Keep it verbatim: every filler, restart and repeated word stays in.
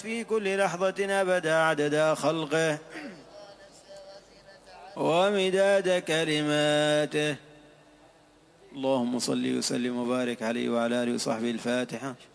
في كل لحظة أبدا عدد خلقه ومداد كلماته. اللهم صل وسلم وبارك عليه وعلى آله وصحبه. الفاتحة.